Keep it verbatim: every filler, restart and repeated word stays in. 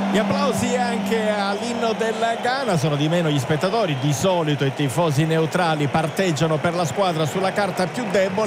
Gli applausi anche all'inno del Ghana, sono di meno gli spettatori, di solito i tifosi neutrali parteggiano per la squadra sulla carta più debole.